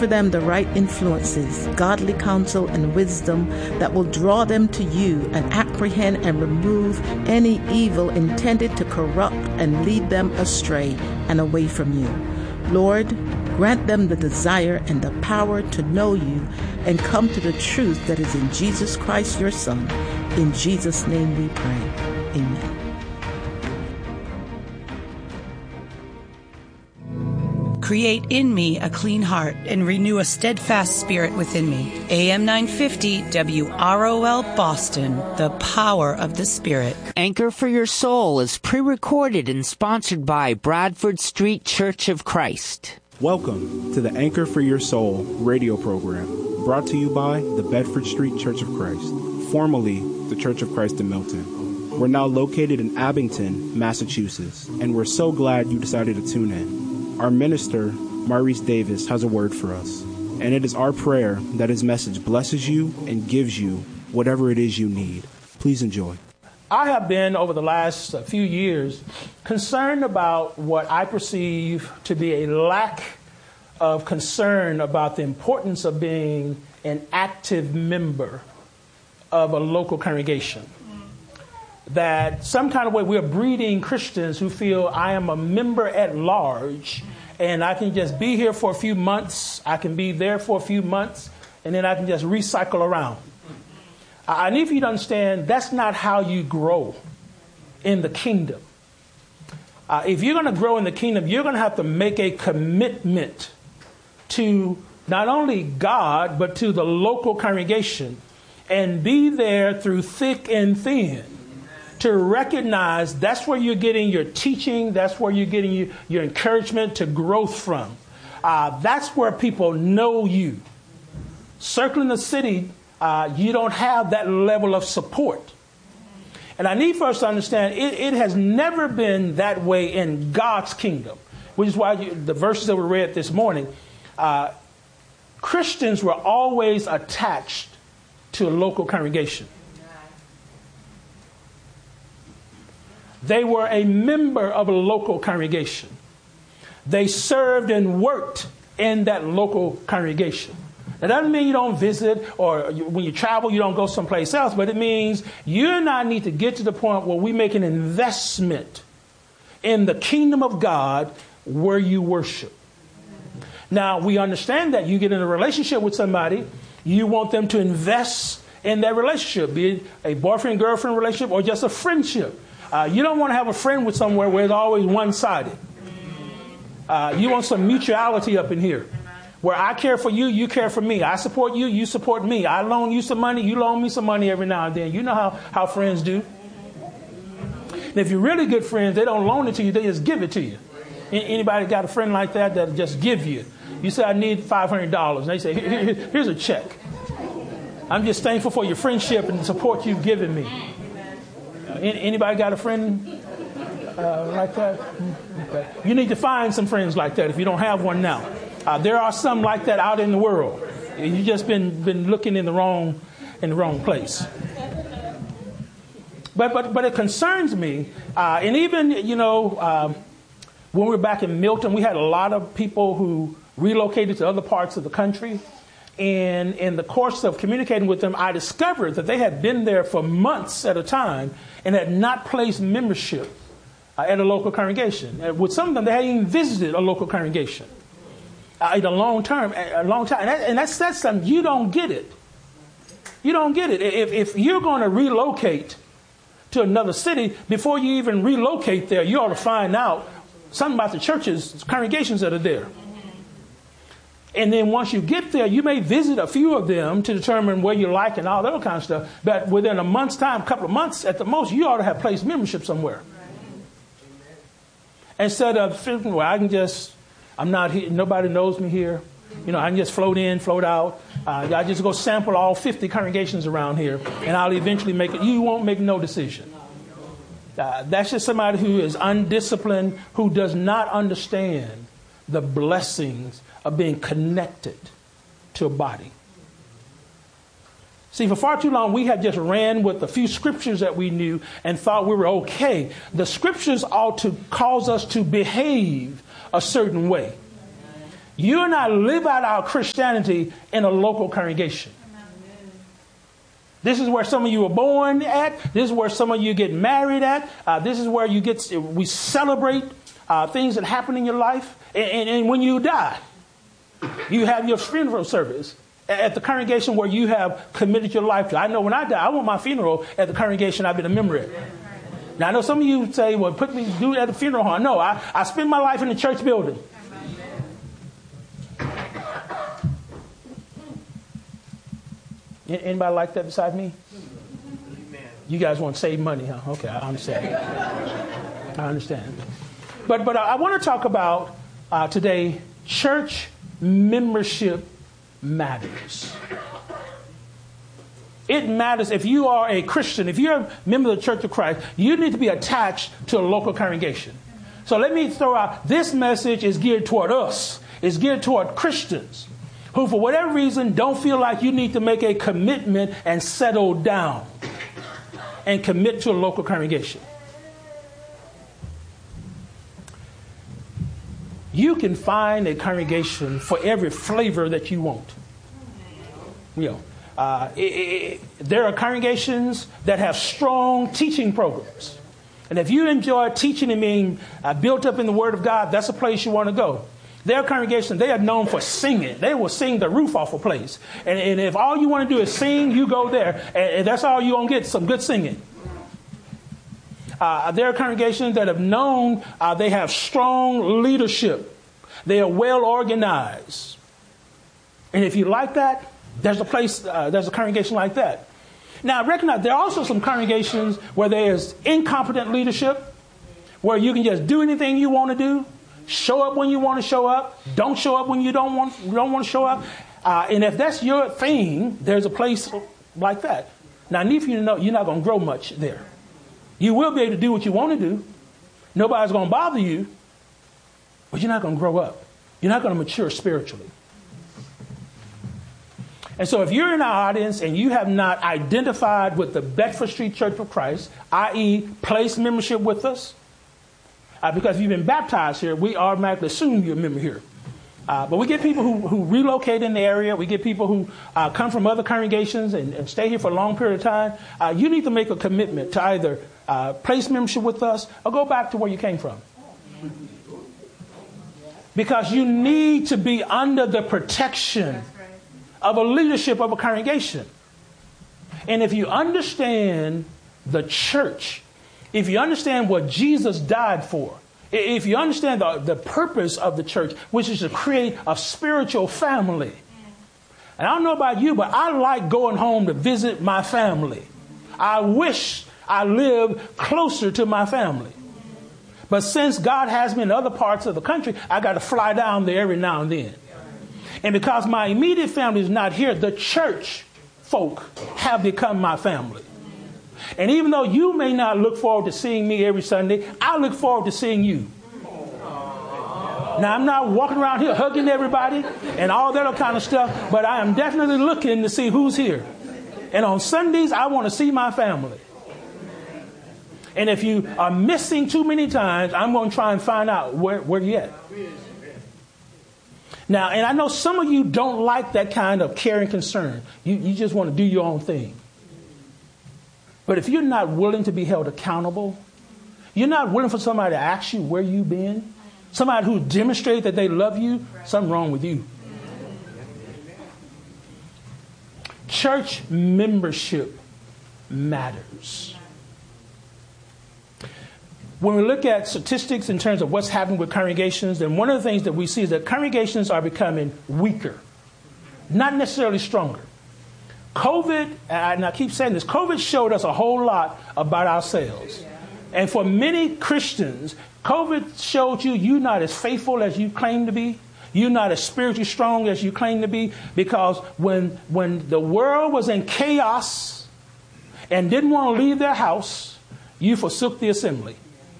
for them the right influences, godly counsel, and wisdom that will draw them to you and apprehend and remove any evil intended to corrupt and lead them astray and away from you. Lord, grant them the desire and the power to know you and come to the truth that is in Jesus Christ, your Son. In Jesus' name we pray. Amen. Create in me a clean heart and renew a steadfast spirit within me. AM 950 WROL Boston, the power of the Spirit. Anchor for Your Soul is pre-recorded and sponsored by Bradford Street Church of Christ. Welcome to the Anchor for Your Soul radio program, brought to you by the Bedford Street Church of Christ, formerly the Church of Christ in Milton. We're now located in Abington, Massachusetts, and we're so glad you decided to tune in. Our minister, Maurice Davis, has a word for us, and it is our prayer that his message blesses you and gives you whatever it is you need. Please enjoy. I have been, over the last few years, concerned about what I perceive to be a lack of concern about the importance of being an active member of a local congregation. That some kind of way we're breeding Christians who feel I am a member at large and I can just be here for a few months, I can be there for a few months, and then I can just recycle around. I need for you to understand that's not how you grow in the kingdom. If you're going to grow in the kingdom, you're going to have to make a commitment to not only God, but to the local congregation and be there through thick and thin. To recognize that's where you're getting your teaching, that's where you're getting your encouragement to growth from. That's where people know you. Circling the city, you don't have that level of support. And I need for us to understand it has never been that way in God's kingdom, which is why the verses that we read this morning, Christians were always attached to a local congregation. They were a member of a local congregation. They served and worked in that local congregation. That doesn't mean you don't visit or when you travel, you don't go someplace else, but it means you and I need to get to the point where we make an investment in the kingdom of God where you worship. Now, we understand that you get in a relationship with somebody, you want them to invest in that relationship, be it a boyfriend-girlfriend relationship or just a friendship. You don't want to have a friend with somewhere where it's always one-sided. You want some mutuality up in here, where I care for you, you care for me. I support you, you support me. I loan you some money, you loan me some money every now and then. You know how friends do. And if you're really good friends, they don't loan it to you, they just give it to you. Anybody got a friend like that that'll just give you? You say, I need $500. And they say, here's a check. I'm just thankful for your friendship and the support you've given me. Anybody got a friend like that? Okay. You need to find some friends like that if you don't have one now. There are some like that out in the world. You've just been looking in the wrong place. But it concerns me. And even, when we were back in Milton, we had a lot of people who relocated to other parts of the country. And in the course of communicating with them, I discovered that they had been there for months at a time and had not placed membership at a local congregation. With some of them, they hadn't even visited a local congregation in a long time. And that's something, you don't get it. You don't get it. If you're going to relocate to another city, before you even relocate there, you ought to find out something about the churches, congregations that are there. And then once you get there, you may visit a few of them to determine where you like and all that kind of stuff. But within a month's time, a couple of months at the most, you ought to have placed membership somewhere. Instead of thinking, well, I'm not here, nobody knows me here. I can just float in, float out. I just go sample all 50 congregations around here, and I'll eventually make it. You won't make no decision. That's just somebody who is undisciplined, who does not understand the blessings of being connected to a body. See, for far too long, we have just ran with a few scriptures that we knew and thought we were okay. The scriptures ought to cause us to behave a certain way. You and I live out our Christianity in a local congregation. This is where some of you are born at. This is where some of you get married at. This is where we celebrate things that happen in your life. And when you die, you have your funeral service at the congregation where you have committed your life to. I know when I die, I want my funeral at the congregation I've been a member at. Now, I know some of you say, well, do it at the funeral home. No, I spend my life in the church building. Anybody like that besides me? You guys want to save money, huh? Okay, I understand. I understand. But I want to talk about today, church membership matters. It matters. If you are a Christian, if you're a member of the Church of Christ, you need to be attached to a local congregation. So let me throw out, this message is geared toward us. It's geared toward Christians who, for whatever reason, don't feel like you need to make a commitment and settle down and commit to a local congregation. You can find a congregation for every flavor that you want. You know, there are congregations that have strong teaching programs. And if you enjoy teaching and being built up in the Word of God, that's a place you want to go. Their congregation, they are known for singing. They will sing the roof off a place. And if all you want to do is sing, you go there. And that's all you're going to get, some good singing. There are congregations that have known they have strong leadership. They are well organized. And if you like that, there's a place, there's a congregation like that. Now, I recognize there are also some congregations where there's incompetent leadership, where you can just do anything you want to do. Show up when you want to show up. Don't show up when you don't want to show up. And if that's your thing, there's a place like that. Now, I need for you to know you're not going to grow much there. You will be able to do what you want to do. Nobody's going to bother you. But you're not going to grow up. You're not going to mature spiritually. And so if you're in our audience and you have not identified with the Bedford Street Church of Christ, i.e. place membership with us, because if you've been baptized here, we automatically assume you're a member here. But we get people who relocate in the area. We get people who come from other congregations and stay here for a long period of time. You need to make a commitment to either place membership with us or go back to where you came from. Because you need to be under the protection of a leadership of a congregation. And if you understand the church, if you understand what Jesus died for, if you understand the purpose of the church, which is to create a spiritual family. And I don't know about you, but I like going home to visit my family. I wish I lived closer to my family. But since God has me in other parts of the country, I got to fly down there every now and then. And because my immediate family is not here, the church folk have become my family. And even though you may not look forward to seeing me every Sunday, I look forward to seeing you. Now, I'm not walking around here hugging everybody and all that kind of stuff, but I am definitely looking to see who's here. And on Sundays, I want to see my family. And if you are missing too many times, I'm going to try and find out where you're at. Now, and I know some of you don't like that kind of care and concern. You just want to do your own thing. But if you're not willing to be held accountable, you're not willing for somebody to ask you where you've been, somebody who demonstrates that they love you, something wrong with you. Church membership matters. When we look at statistics in terms of what's happening with congregations, then one of the things that we see is that congregations are becoming weaker, not necessarily stronger. COVID, and I keep saying this, COVID showed us a whole lot about ourselves. And for many Christians, COVID showed you're not as faithful as you claim to be. You're not as spiritually strong as you claim to be. Because when the world was in chaos and didn't want to leave their house, you forsook the assembly.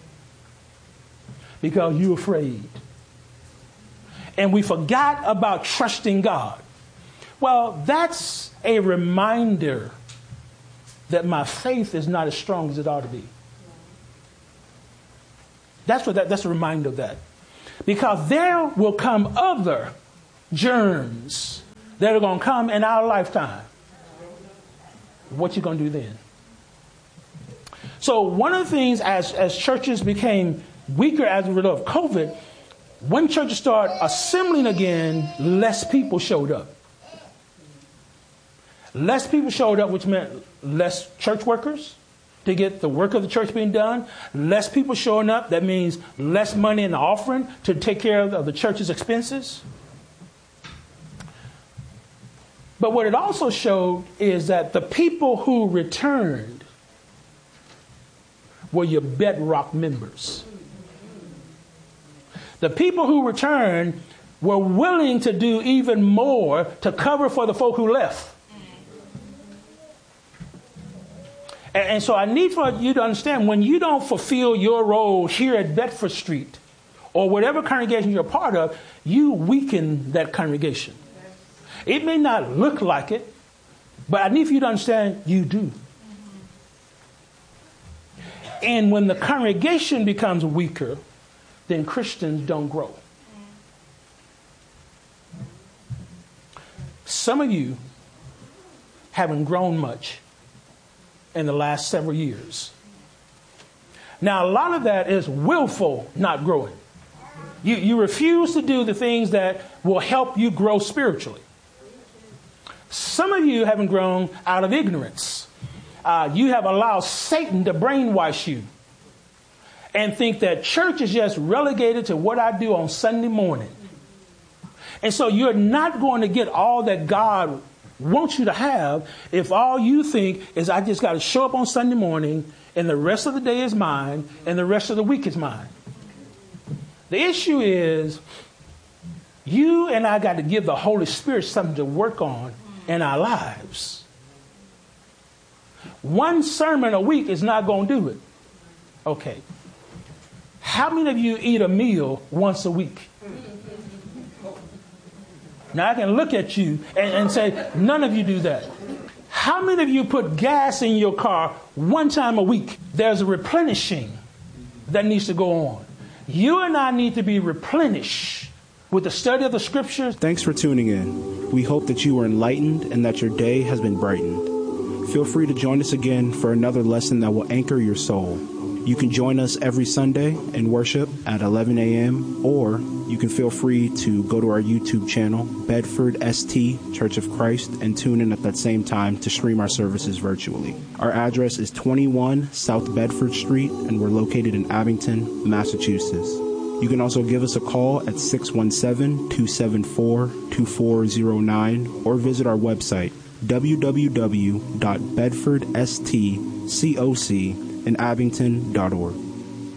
Because you're afraid. And we forgot about trusting God. Well, that's a reminder that my faith is not as strong as it ought to be. That's a reminder of that. Because there will come other germs that are going to come in our lifetime. What you going to do then? So one of the things as churches became weaker as a result of COVID, when churches started assembling again, less people showed up. Less people showed up, which meant less church workers to get the work of the church being done. Less people showing up, that means less money in the offering to take care of the church's expenses. But what it also showed is that the people who returned were your bedrock members. The people who returned were willing to do even more to cover for the folk who left. And so I need for you to understand, when you don't fulfill your role here at Bedford Street or whatever congregation you're a part of, you weaken that congregation. It may not look like it, but I need for you to understand you do. And when the congregation becomes weaker, then Christians don't grow. Some of you haven't grown much in the last several years. Now, a lot of that is willful not growing. You refuse to do the things that will help you grow spiritually. Some of you haven't grown out of ignorance. You have allowed Satan to brainwash you and think that church is just relegated to what I do on Sunday morning. And so you're not going to get all that God wants you to have if all you think is, I just got to show up on Sunday morning and the rest of the day is mine and the rest of the week is mine. The issue is you and I got to give the Holy Spirit something to work on in our lives. One sermon a week is not going to do it. Okay. How many of you eat a meal once a week? Now I can look at you and say, none of you do that. How many of you put gas in your car one time a week? There's a replenishing that needs to go on. You and I need to be replenished with the study of the scriptures. Thanks for tuning in. We hope that you were enlightened and that your day has been brightened. Feel free to join us again for another lesson that will anchor your soul. You can join us every Sunday in worship at 11 a.m. or you can feel free to go to our YouTube channel, Bedford ST Church of Christ, and tune in at that same time to stream our services virtually. Our address is 21 South Bedford Street, and we're located in Abington, Massachusetts. You can also give us a call at 617-274-2409 or visit our website, www.bedfordstcocinabington.org.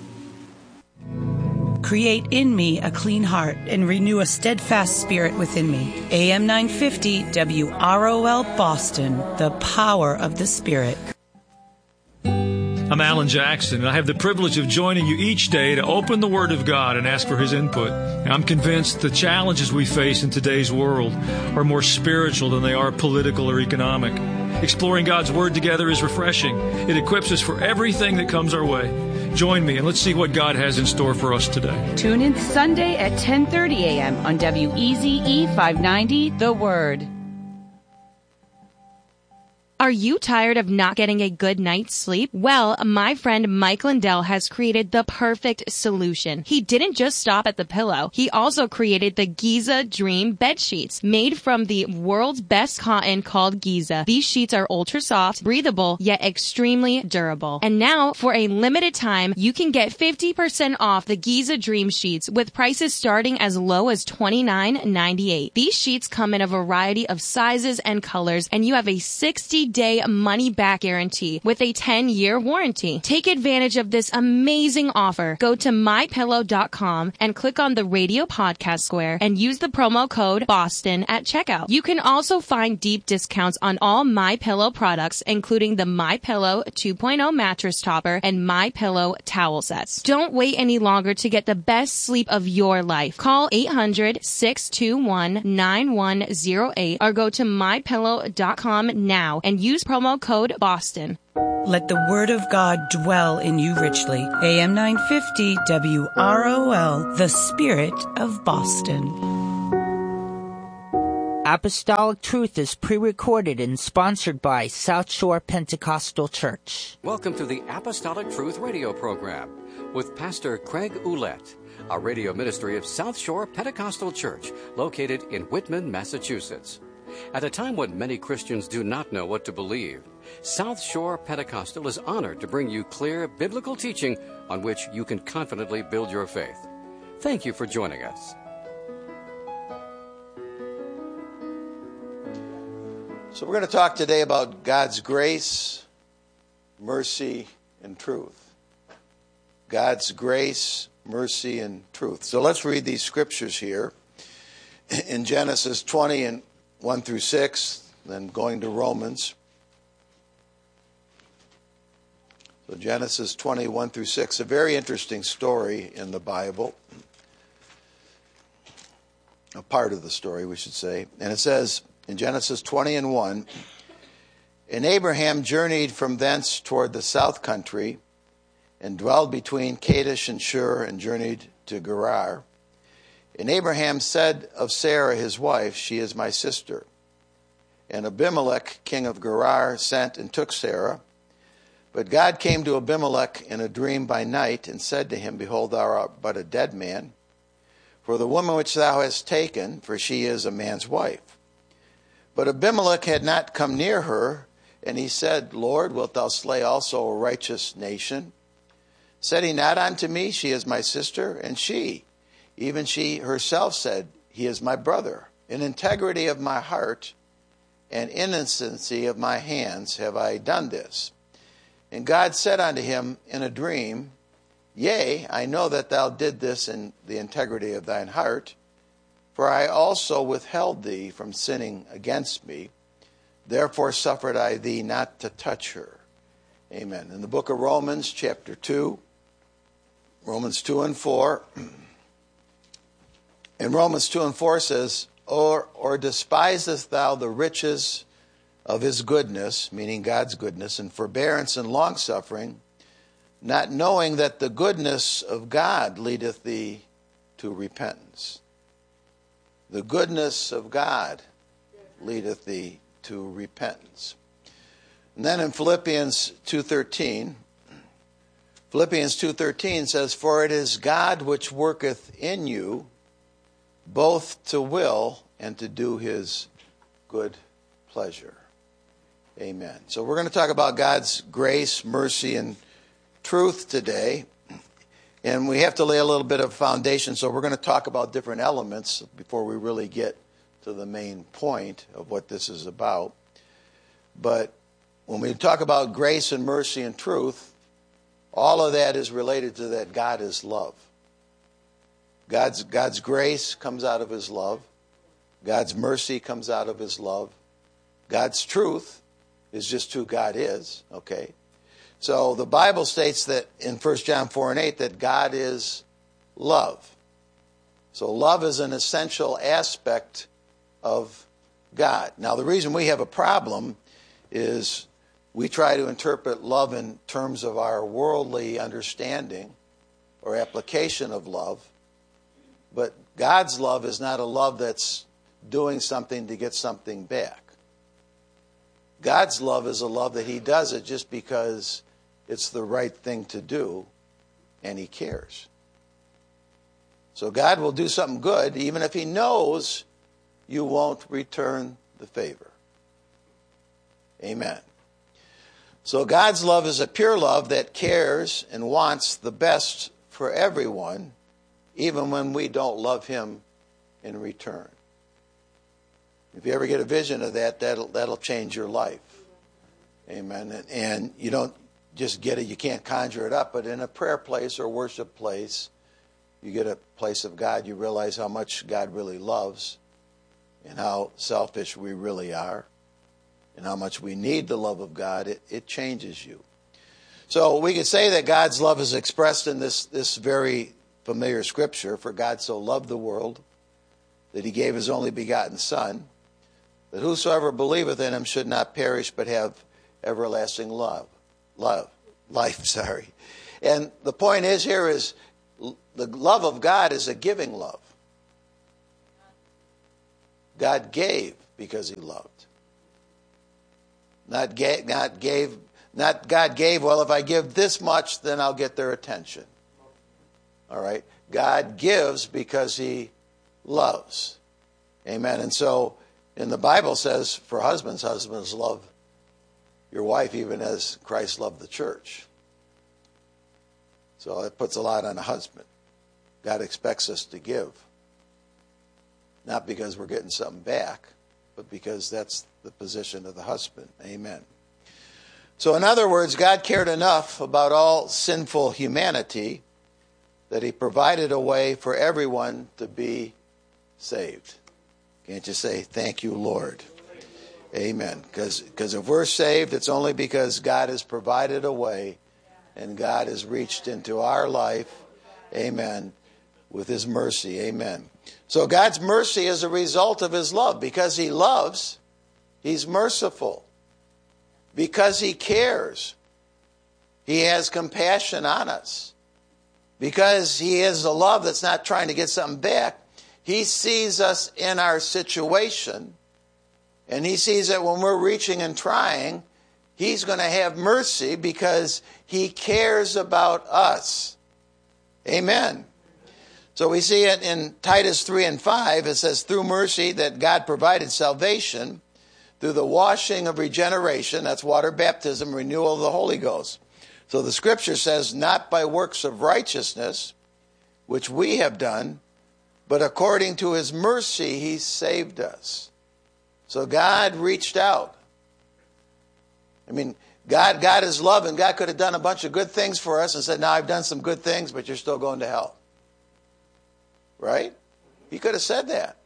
Create in me a clean heart and renew a steadfast spirit within me. AM 950 WROL Boston, the power of the Spirit. I'm Alan Jackson, and I have the privilege of joining you each day to open the Word of God and ask for His input. And I'm convinced the challenges we face in today's world are more spiritual than they are political or economic. Exploring God's Word together is refreshing. It equips us for everything that comes our way. Join me and let's see what God has in store for us today. Tune in Sunday at 10:30 a.m. on WEZE 590, The Word. Are you tired of not getting a good night's sleep? Well, my friend Mike Lindell has created the perfect solution. He didn't just stop at the pillow. He also created the Giza Dream bed sheets, made from the world's best cotton called Giza. These sheets are ultra soft, breathable, yet extremely durable. And now, for a limited time, you can get 50% off the Giza Dream sheets with prices starting as low as $29.98. These sheets come in a variety of sizes and colors, and you have a 60-day money-back guarantee with a 10-year warranty. Take advantage of this amazing offer. Go to MyPillow.com and click on the radio podcast square and use the promo code BOSTON at checkout. You can also find deep discounts on all MyPillow products, including the MyPillow 2.0 mattress topper and MyPillow towel sets. Don't wait any longer to get the best sleep of your life. Call 800-621-9108 or go to MyPillow.com now and use promo code BOSTON. Let the Word of God dwell in you richly. AM 950 WROL, the Spirit of Boston. Apostolic Truth is pre-recorded and sponsored by South Shore Pentecostal Church. Welcome to the Apostolic Truth radio program with Pastor Craig Ouellette, a radio ministry of South Shore Pentecostal Church located in Whitman, Massachusetts. At a time when many Christians do not know what to believe, South Shore Pentecostal is honored to bring you clear biblical teaching on which you can confidently build your faith. Thank you for joining us. So we're going to talk today about God's grace, mercy, and truth. God's grace, mercy, and truth. So let's read these scriptures here. In Genesis 20 and 1 through 6, then going to Romans. So Genesis 20, 1 through 6, a very interesting story in the Bible. A part of the story, we should say. And it says in Genesis 20 and 1, "And Abraham journeyed from thence toward the south country, and dwelled between Kadesh and Shur, and journeyed to Gerar. And Abraham said of Sarah his wife, She is my sister. And Abimelech, king of Gerar, sent and took Sarah. But God came to Abimelech in a dream by night, and said to him, Behold, thou art but a dead man. For the woman which thou hast taken, for she is a man's wife. But Abimelech had not come near her, and he said, Lord, wilt thou slay also a righteous nation? Said he not unto me, She is my sister? And she, even she herself said, He is my brother. In integrity of my heart and innocency of my hands have I done this. And God said unto him in a dream, Yea, I know that thou did this in the integrity of thine heart, for I also withheld thee from sinning against me. Therefore suffered I thee not to touch her." Amen. In the book of Romans, chapter 2, Romans 2 and 4. In Romans 2 and 4 says, Or despisest thou the riches of his goodness, meaning God's goodness, and forbearance and longsuffering, not knowing that the goodness of God leadeth thee to repentance. The goodness of God leadeth thee to repentance. And then in Philippians 2:13, Philippians 2:13 says, For it is God which worketh in you both to will and to do his good pleasure. Amen. So we're going to talk about God's grace, mercy, and truth today. And we have to lay a little bit of foundation, so we're going to talk about different elements before we really get to the main point of what this is about. But when we talk about grace and mercy and truth, all of that is related to that God is love. God's grace comes out of his love. God's mercy comes out of his love. God's truth is just who God is, okay? So the Bible states that in 1 John 4 and 8 that God is love. So love is an essential aspect of God. Now the reason we have a problem is we try to interpret love in terms of our worldly understanding or application of love. But God's love is not a love that's doing something to get something back. God's love is a love that he does it just because it's the right thing to do, and he cares. So God will do something good even if he knows you won't return the favor. Amen. So God's love is a pure love that cares and wants the best for everyone, even when we don't love him in return. If you ever get a vision of that, that'll change your life. Amen. And you don't just get it, you can't conjure it up, but in a prayer place or worship place, you get a place of God, you realize how much God really loves and how selfish we really are and how much we need the love of God. It changes you. So we could say that God's love is expressed in this very familiar scripture, for God so loved the world that he gave his only begotten Son, that whosoever believeth in him should not perish but have everlasting life. And the point is here is the love of God is a giving love. God gave because he loved. Not God gave, well, if I give this much, then I'll get their attention. All right? God gives because he loves. Amen. And so, and the Bible says, for husbands, love your wife even as Christ loved the church. So it puts a lot on a husband. God expects us to give. Not because we're getting something back, but because that's the position of the husband. Amen. So in other words, God cared enough about all sinful humanity that he provided a way for everyone to be saved. Can't you say, thank you, Lord? Amen. Because if we're saved, it's only because God has provided a way and God has reached into our life, amen, with his mercy. Amen. So God's mercy is a result of his love. Because he loves, he's merciful. Because he cares, he has compassion on us. Because he is a love that's not trying to get something back, he sees us in our situation, and he sees that when we're reaching and trying, he's going to have mercy because he cares about us. Amen. So we see it in Titus 3 and 5. It says, through mercy that God provided salvation through the washing of regeneration, that's water baptism, renewal of the Holy Ghost. So the scripture says, not by works of righteousness, which we have done, but according to his mercy, he saved us. So God reached out. I mean, God is love, and God could have done a bunch of good things for us and said, now I've done some good things, but you're still going to hell. Right? He could have said that.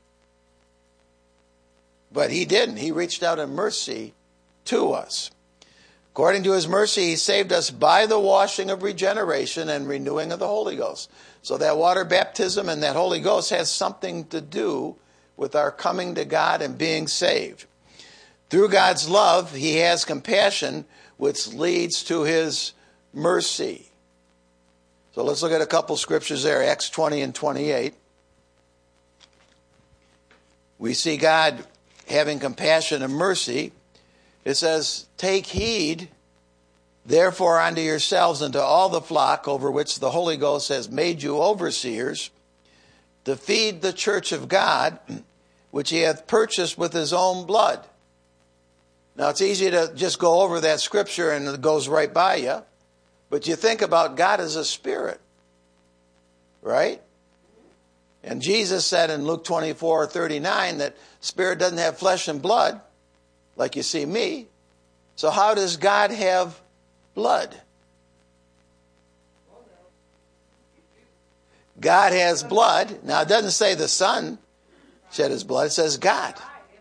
But he didn't. He reached out in mercy to us. According to his mercy, he saved us by the washing of regeneration and renewing of the Holy Ghost. So that water baptism and that Holy Ghost has something to do with our coming to God and being saved. Through God's love, he has compassion, which leads to his mercy. So let's look at a couple scriptures there, Acts 20 and 28. We see God having compassion and mercy. It says, take heed, therefore, unto yourselves and to all the flock over which the Holy Ghost has made you overseers, to feed the church of God, which he hath purchased with his own blood. Now, it's easy to just go over that scripture and it goes right by you. But you think about God as a spirit, right? And Jesus said in Luke 24:39 that spirit doesn't have flesh and blood, like you see me. So how does God have blood? God has blood. Now, it doesn't say the Son shed his blood. It says God.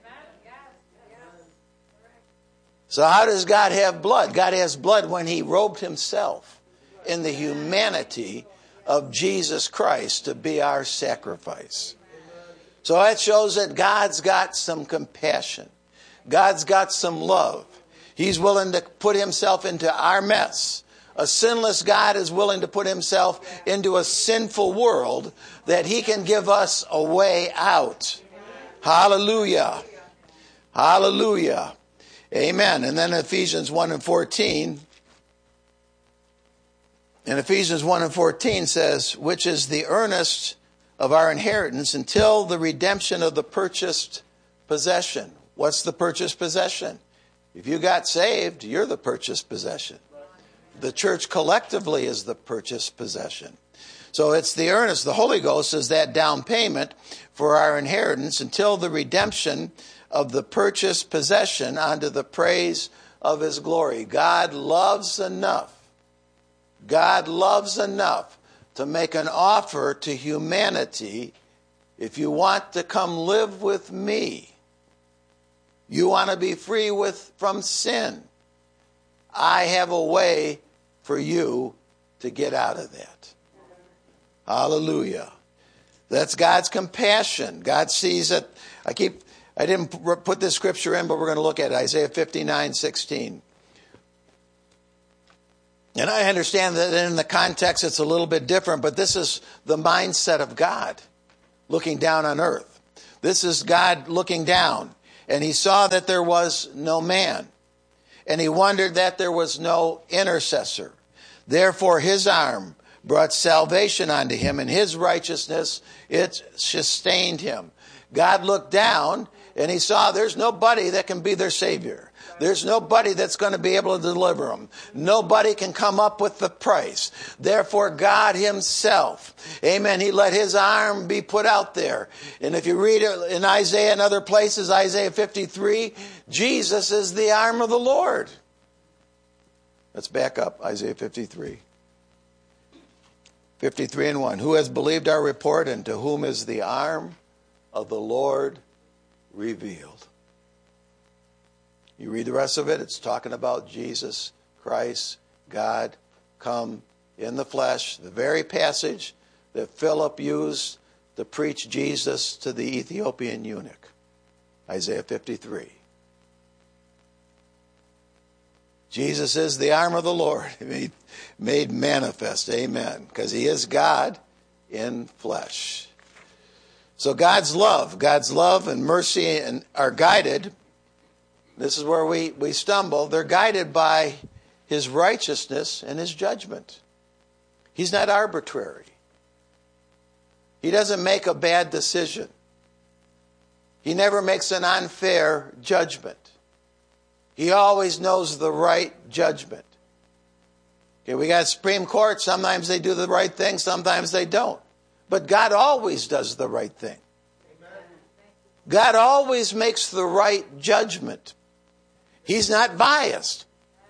So how does God have blood? God has blood when he robed himself in the humanity of Jesus Christ to be our sacrifice. So that shows that God's got some compassion. God's got some love. He's willing to put himself into our mess. A sinless God is willing to put himself into a sinful world that he can give us a way out. Hallelujah. Hallelujah. Amen. And then Ephesians 1 and 14. And Ephesians 1 and 14 says, which is the earnest of our inheritance until the redemption of the purchased possession. What's the purchased possession? If you got saved, you're the purchased possession. The church collectively is the purchased possession. So it's the earnest. The Holy Ghost is that down payment for our inheritance until the redemption of the purchased possession unto the praise of his glory. God loves enough. God loves enough to make an offer to humanity. If you want to come live with me, you want to be free from sin, I have a way for you to get out of that. Hallelujah. That's God's compassion. God sees it. I didn't put this scripture in, but we're going to look at it. Isaiah 59:16. And I understand that in the context it's a little bit different, but this is the mindset of God looking down on earth. This is God looking down. And he saw that there was no man. And he wondered that there was no intercessor. Therefore his arm brought salvation unto him, and his righteousness, it sustained him. God looked down, and he saw there's nobody that can be their Savior. There's nobody that's going to be able to deliver them. Nobody can come up with the price. Therefore, God himself, amen, he let his arm be put out there. And if you read it in Isaiah and other places, Isaiah 53, Jesus is the arm of the Lord. Let's back up, Isaiah 53. 53:1. Who has believed our report, and to whom is the arm of the Lord revealed? You read the rest of it, it's talking about Jesus Christ, God, come in the flesh. The very passage that Philip used to preach Jesus to the Ethiopian eunuch. Isaiah 53. Jesus is the arm of the Lord, made manifest, amen, because he is God in flesh. So God's love and mercy are guided. This is where we stumble. They're guided by his righteousness and his judgment. He's not arbitrary. He doesn't make a bad decision. He never makes an unfair judgment. He always knows the right judgment. Okay, we got Supreme Court. Sometimes they do the right thing, sometimes they don't. But God always does the right thing. God always makes the right judgment. He's not biased.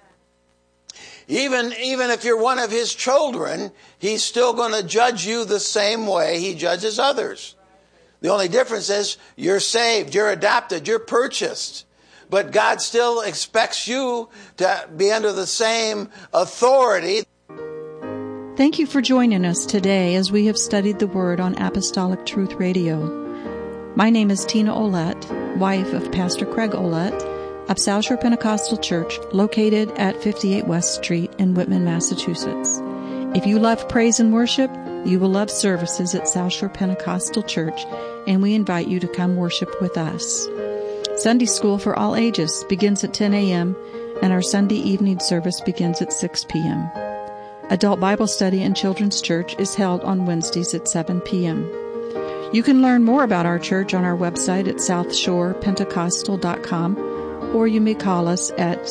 Even if you're one of his children, he's still going to judge you the same way he judges others. The only difference is you're saved, you're adopted, you're purchased. But God still expects you to be under the same authority. Thank you for joining us today as we have studied the Word on Apostolic Truth Radio. My name is Tina Ouellette, wife of Pastor Craig Ouellette of South Shore Pentecostal Church, located at 58 West Street in Whitman, Massachusetts. If you love praise and worship, you will love services at South Shore Pentecostal Church, and we invite you to come worship with us. Sunday school for all ages begins at 10 a.m., and our Sunday evening service begins at 6 p.m. Adult Bible study and children's church is held on Wednesdays at 7 p.m. You can learn more about our church on our website at southshorepentecostal.com, or you may call us at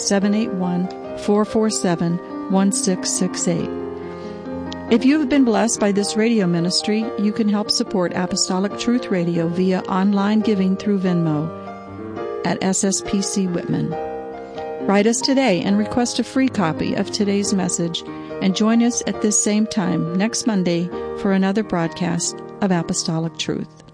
781-447-1668. If you have been blessed by this radio ministry, you can help support Apostolic Truth Radio via online giving through Venmo at SSPC Whitman. Write us today and request a free copy of today's message, and join us at this same time next Monday for another broadcast of Apostolic Truth.